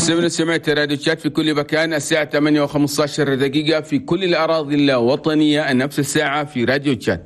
مستمعين سمعت راديو تشات في كل مكان الساعة 8:15 في كل الأراضي الوطنية، نفس الساعة في راديو تشات.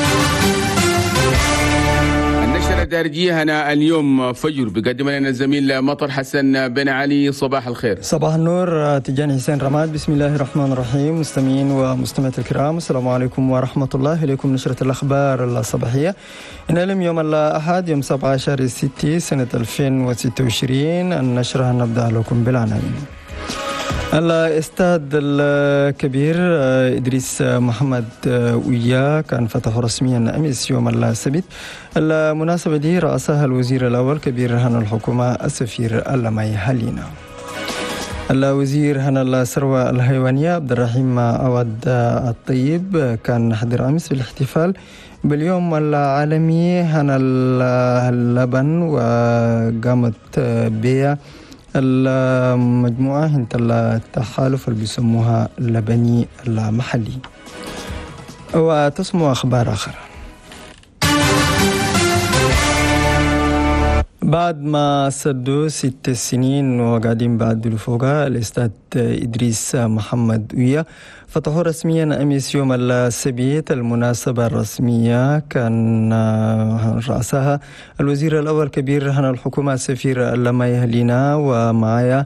النشرة الدارجية هنا اليوم فجر بقدم لنا الزميل مطر حسن بن علي. صباح الخير. صباح النور. تجاني حسين رماد. بسم الله الرحمن الرحيم. مستمعين ومستمعات الكرام، السلام عليكم ورحمة الله. إليكم نشرة الأخبار الصباحية. إن اليوم يوم الأحد يوم 17/6 سنة 2026. النشرة نبدأ لكم بالعناوين. الاستاد الكبير إدريس محمد ويا كان فتح رسميا أمس يوم السبت. المناسبة دي رأسها الوزير الأول كبير هنا الحكومة السفير اللمي هالينا. الوزير هنا الثروة الحيوانية عبد الرحيم عوض الطيب كان حضر أمس بالاحتفال باليوم العالمي هنا اللبن، وقامت بها المجموعة هنت التحالف اللي بيسموها اللبني المحلي. وتسمو أخبار آخر. بعد ما سدوا 6 سنين وقاعدين بعد فوقها، الاستاد إدريس محمد ويا فتحوا رسميا أمس يوم السبت. المناسبة الرسمية كان رأسها الوزير الأول كبير هنا الحكومة السفير اللمي هالينا، ومعايا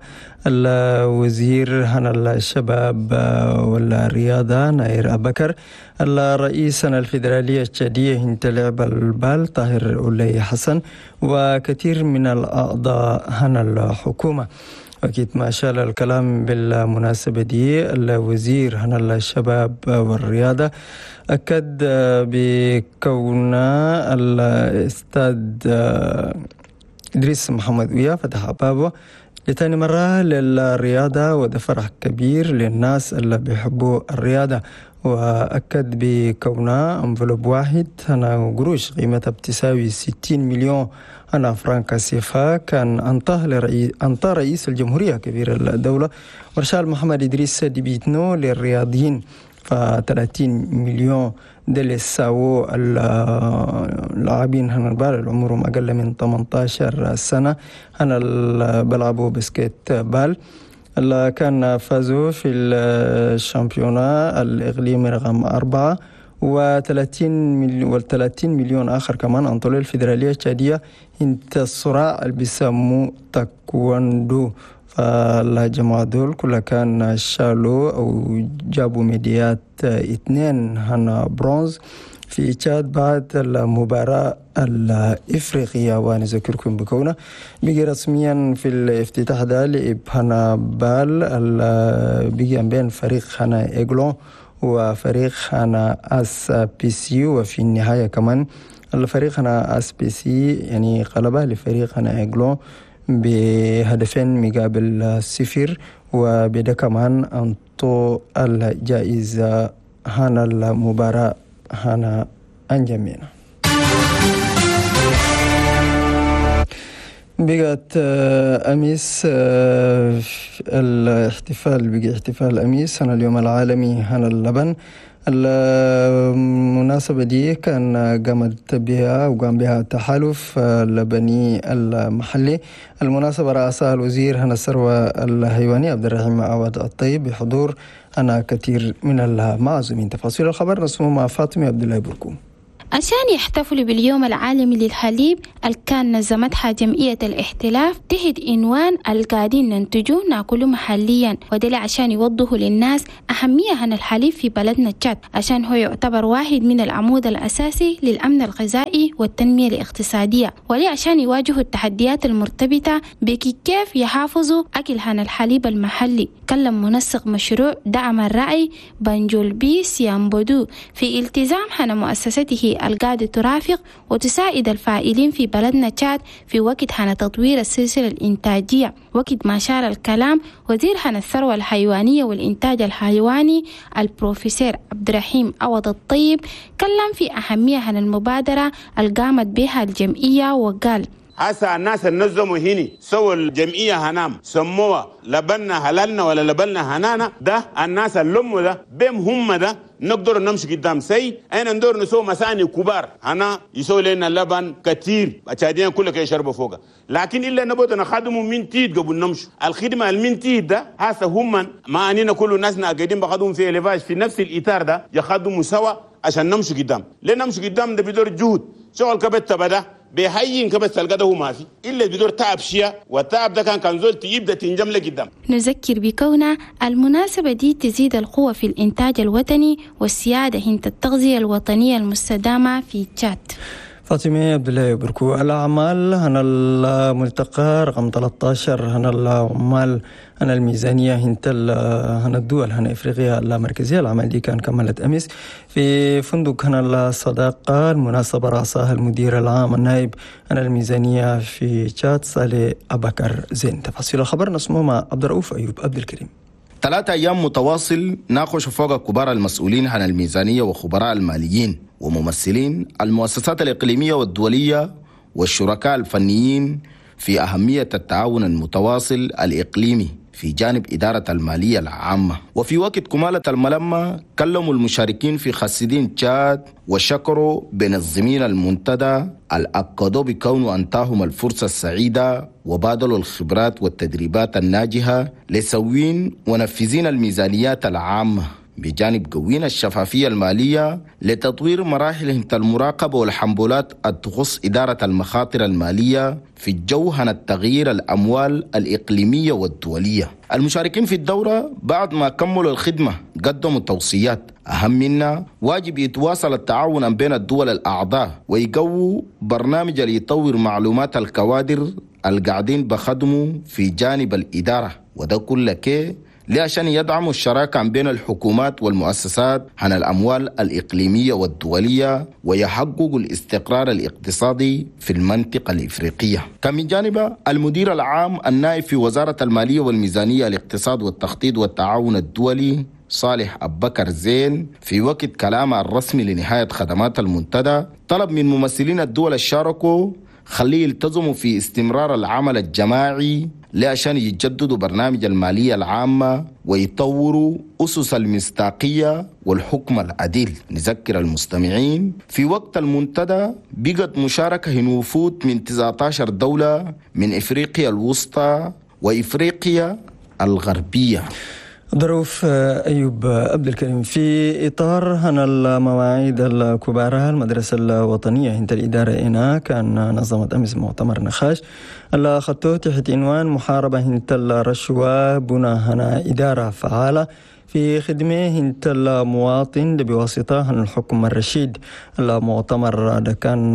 الوزير هنا الشباب والرياضة ناير أبكر، الرئيس هنا الفيدرالية التشادية هنت لعب البال طاهر أولي حسن، وكثير من الأعضاء هنا الحكومة. أكيد ما شاء الله الكلام بالمناسبة دي. الوزير هنا الشباب والرياضة أكد بكون الأستاذ إدريس محمد ويا فتح أبوابه لتاني مرة للرياضة، وده فرح كبير للناس اللي بيحبوا الرياضة. وأكد بكونها أنفلوب واحد هنا قروش قيمتها بتساوي 60 مليون أنا فرنك سيفا كان أنطى رئيس الجمهورية كبير الدولة مرشال محمد إدريس ديبيتنو للرياضيين، ف30 مليون دل يساووا اللاعبين هنا البال عمرهم أقل من 18 سنة هنا بيلعبوا بسكيت بال، اللي كان فازوا في الشامبيونا الإقليمي رقم 4 و30 مليون آخر كمان عن طول الفيدرالية التشادية انت الصراع اللي بيسموه تاكواندو. فالجماعة دول كلها كان شالوا أو جابوا ميداليات 2 هنا برونز في تشاد بعد المباراة الإفريقية. ونذكركم بكونه بيجي رسميا في الافتتاح ده لعب هنا بال بيجي بين فريق هنا إيغلون وفريق هنا اس بي سي، وفي النهاية كمان الفريق هنا اس بي سي يعني قلبه لفريق هنا إيغلون بهدفين مقابل 0، وبدا كمان أنطو الجائزة هنا المباراة هنا أنجمينا. بقت أميس الاحتفال بقى احتفال أميس هنا اليوم العالمي هنا اللبن. المناسبة دي كان قامت بها وقام بها التحالف اللبني المحلي. المناسبة رأسها الوزير هنا الثروة الحيوانية عبد الرحيم عوض الطيب بحضور أنا كثير من المعزومين. تفاصيل الخبر نسمع مع فاطمة عبد الله بركوم. عشان يحتفلوا باليوم العالمي للحليب كان نظمتها جمعية الاحتلاف تحت عنوان القاعدين ننتجوه ناكله محليا، وده عشان يوضحوا للناس أهمية هنا الحليب في بلدنا تشاد، عشان هو يعتبر واحد من العمود الأساسي للأمن الغذائي والتنمية الاقتصادية، وليه عشان يواجهوا التحديات المرتبطة بكيف يحافظوا أكل هنا الحليب المحلي. كلم منسق مشروع دعم الرعي بنجولبي سيامبودو في التزام هنا مؤسسته القاعدة ترافق وتساعد الفائلين في بلدنا تشاد في وقت هنا تطوير السلسلة الإنتاجية. وقت ما شار الكلام وزير هنا الثروة الحيوانية والإنتاج الحيواني البروفيسور عبد الرحيم عوض الطيب كلم في أهمية هنا المبادرة اللي قامت بها الجمعية، وقال هسا الناس النظموا هني سووا الجمعية هنام سموها لبنا حلالنا ولا لبنا هنانا، ده الناس اللموا ده بهم هم ده نقدر نمشي قدام سي. أنا ندور نسوي مساني كبار هنا يسوي لنا لبن كتير أشادين كلك يشربوا فوقه، لكن إلا نبغى نخدموا من تيد قبل نمشي. الخدمة المن تيد ده هسا هم ما أنينا كل الناس قاعدين بخدموا في ليفاج في نفس الإطار ده يخدموا سوا عشان نمشي قدام. ليه نمشي قدام ده بدور جهد شغل كبت بدا بيحيين كبس القدر هو ما في إلا بدور تعب شيء، والتعب ده كان زول تجيب تنجم لقدام. نذكر بكون المناسبة دي تزيد القوة في الإنتاج الوطني والسيادة هند التغذية الوطنية المستدامة في تشاد. فاطمة عبد الله بركو. الأعمال هنا الملتقى رقم 13 هنا العمال هنا الميزانية هنا الدول هنا إفريقيا المركزية. العمل دي كان كملت أمس في فندق هنا الصداقة. المناسبة رأسها المدير العام النائب هنا الميزانية في تشاد صالح أبكر زين. تفاصيل الخبر نسمع مع عبد الرؤوف أيوب عبد الكريم. 3 أيام متواصل ناقش فوق كبار المسؤولين عن الميزانية وخبراء الماليين وممثلين المؤسسات الإقليمية والدولية والشركاء الفنيين في أهمية التعاون المتواصل الإقليمي في جانب إدارة المالية العامة. وفي وقت كمالة الملمة كلموا المشاركين في خسدين تشاد وشكروا بنظمين المنتدى الأكدوا بكون أنتاهم الفرصة السعيدة وبادلوا الخبرات والتدريبات الناجحة لسوين ونفذين الميزانيات العامة بجانب قوين الشفافية المالية لتطوير مراحل المراقبة والحنبلات تخص إدارة المخاطر المالية في الجو عن التغيير الأموال الإقليمية والدولية. المشاركين في الدورة بعد ما كملوا الخدمة قدموا توصيات أهم منها واجب يتواصل التعاون بين الدول الأعضاء ويقووا برنامج ليطور معلومات الكوادر القاعدين بخدموا في جانب الإدارة، وده كله كي عشان يدعموا الشراكة بين الحكومات والمؤسسات عن الأموال الإقليمية والدولية ويحققوا الاستقرار الاقتصادي في المنطقة الإفريقية. كان من جانب المدير العام النائب في وزارة المالية والميزانية الاقتصاد والتخطيط والتعاون الدولي صالح أبكر زين في وقت كلامه الرسمي لنهاية خدمات المنتدى طلب من ممثلين الدول الشاركوا خليه يلتزموا في استمرار العمل الجماعي عشان يجددوا برنامج المالية العامة ويطوروا أسس المصداقية والحكم العديل. نذكر المستمعين في وقت المنتدى بقت مشاركة وفود من 19 دولة من إفريقيا الوسطى وإفريقيا الغربية. ظروف أيوب عبد الكريم. في إطار هنا المواعيد الكبرى المدرسة الوطنية هند الإدارة هنا كان نظمت أمس مؤتمر نقاش اللي خطوه تحت عنوان محاربة هند الرشوة بنى هنا إدارة فعالة في خدمة هند المواطن بواسطة الحكم الرشيد. المؤتمر ده كان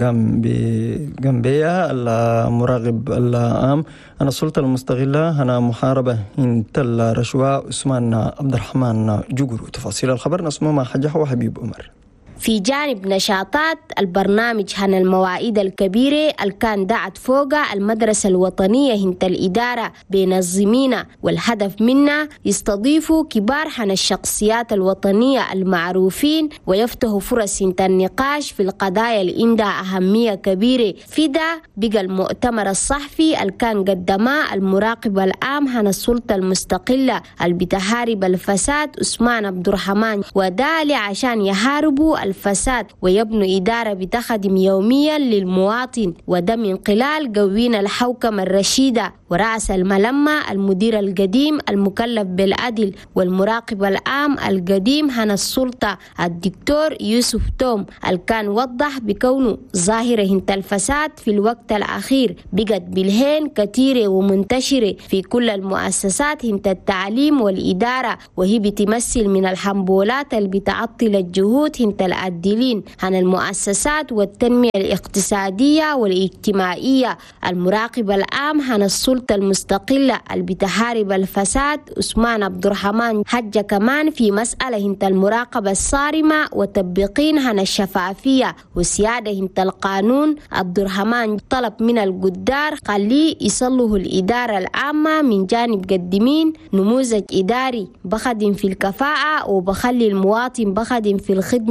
قام بيها المراقب العام أنا السلطة المستغلة أنا محاربة هند الرشوة عثمان عبد الرحمن جوجرو. تفاصيل الخبر نسمع مع حجة وحبيب عمر. في جانب نشاطات البرنامج عن المواعيد الكبيرة اللي كان دعت فوقها المدرسة الوطنية هند الإدارة بينظمين، والهدف منها يستضيفوا كبار عن الشخصيات الوطنية المعروفين ويفتحوا فرص هند النقاش في القضايا اللي عندها أهمية كبيرة. في ده بقى المؤتمر الصحفي اللي كان قدمه المراقب العام عن السلطة المستقلة اللي بتحارب الفساد عثمان عبد الرحمن، وده عشان يحاربوا الفساد ويبنوا إدارة بتخدم يوميا للمواطن، وده من خلال قوين الحوكمة الرشيدة. ورأس الملمة المدير القديم المكلف بالعدل والمراقب العام القديم عن السلطة الدكتور يوسف توم اللي كان وضح بكونه ظاهرة هند الفساد في الوقت الأخير بقت بالهين كثيرة ومنتشرة في كل المؤسسات هند التعليم والإدارة، وهي بتمثل من الحنبولات اللي بتعطل الجهود هند العدلين عن المؤسسات والتنمية الاقتصادية والاجتماعية. المراقب العام عن السلطة المستقلة اللي بتحارب الفساد عثمان عبد الرحمن حج كمان في مسألة هند المراقبة الصارمة وتطبيقين عن الشفافية وسيادة هند القانون. عبد الرحمن طلب من القدار خليه يصلحوا الإدارة العامة من جانب قدمين نموذج إداري بخدم في الكفاءة وبخلي المواطن بخدم في الخدمة